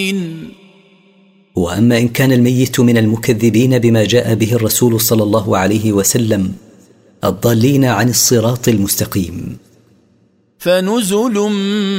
وأما إن كان الميت من المكذبين بما جاء به الرسول صلى الله عليه وسلم الضالين عن الصراط المستقيم، فنزل